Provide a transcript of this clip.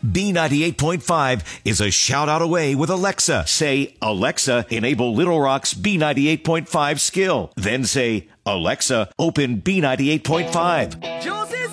B98.5 is a shout out away with Alexa. Say, Alexa, enable Little Rock's B98.5 skill. Then say, Alexa, open B98.5.